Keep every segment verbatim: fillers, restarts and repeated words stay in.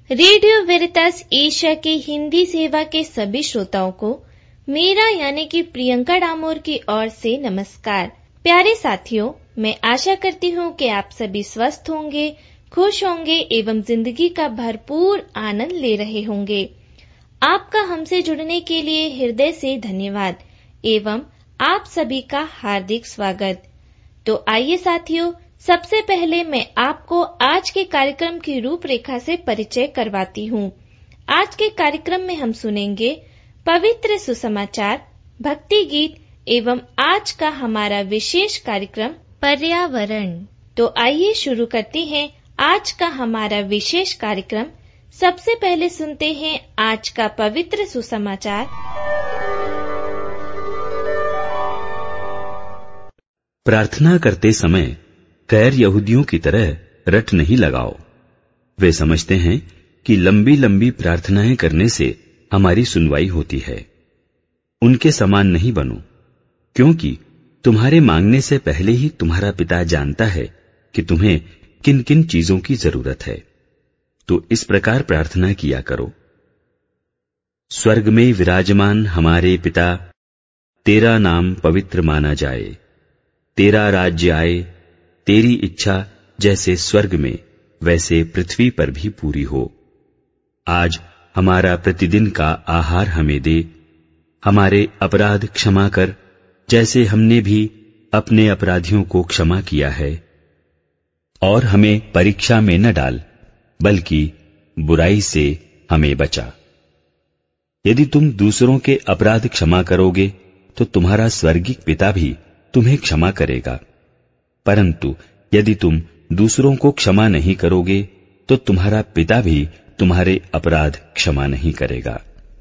Radio वेरितास Asia के हिंदी सेवा के सभी श्रोताओं को मेरा यानी कि प्रियंका डामोर की ओर से नमस्कार। प्यारे साथियों, मैं आशा करती हूँ कि आप सभी स्वस्थ होंगे, खुश होंगे एवं जिंदगी का भरपूर आनंद ले रहे होंगे। आपका हमसे जुड़ने के लिए हृदय से धन्यवाद एवं आप सभी का हार्दिक स्वागत। तो आइए साथियों, सबसे पहले मैं आपको आज के कार्यक्रम की रूपरेखा से परिचय करवाती हूँ। आज के कार्यक्रम में हम सुनेंगे पवित्र सुसमाचार, भक्ति गीत एवं आज का हमारा विशेष कार्यक्रम पर्यावरण। तो आइए शुरू करते हैं आज का हमारा विशेष कार्यक्रम। सबसे पहले सुनते हैं आज का पवित्र सुसमाचार। प्रार्थना करते समय गैर यहूदियों की तरह रट नहीं लगाओ। वे समझते हैं कि लंबी लंबी प्रार्थनाएं करने से हमारी सुनवाई होती है। उनके समान नहीं बनो, क्योंकि तुम्हारे मांगने से पहले ही तुम्हारा पिता जानता है कि तुम्हें किन किन चीजों की जरूरत है। तो इस प्रकार प्रार्थना किया करो। स्वर्ग में विराजमान हमारे पिता, तेरा नाम पवित्र माना जाए, तेरा राज्य आए, तेरी इच्छा जैसे स्वर्ग में वैसे पृथ्वी पर भी पूरी हो। आज हमारा प्रतिदिन का आहार हमें दे। हमारे अपराध क्षमा कर, जैसे हमने भी अपने अपराधियों को क्षमा किया है। और हमें परीक्षा में न डाल, बल्कि बुराई से हमें बचा। यदि तुम दूसरों के अपराध क्षमा करोगे तो तुम्हारा स्वर्गीय पिता भी तुम्हें क्षमा करेगा। परंतु यदि तुम दूसरों को क्षमा नहीं करोगे तो तुम्हारा पिता भी तुम्हारे अपराध क्षमा नहीं करेगा।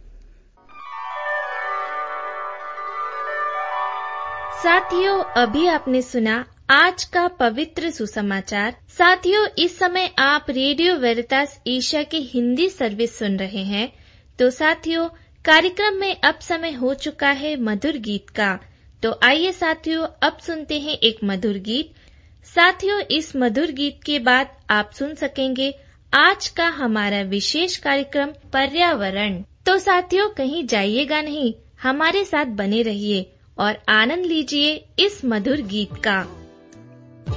साथियों, अभी आपने सुना आज का पवित्र सुसमाचार। साथियों, इस समय आप रेडियो वेरितास एशिया की हिंदी सर्विस सुन रहे हैं। तो साथियों, कार्यक्रम में अब समय हो चुका है मधुर गीत का। तो आइए साथियों, अब सुनते हैं एक मधुर गीत। साथियों, इस मधुर गीत के बाद आप सुन सकेंगे आज का हमारा विशेष कार्यक्रम पर्यावरण। तो साथियों, कहीं जाइएगा नहीं, हमारे साथ बने रहिए और आनंद लीजिए इस मधुर गीत का।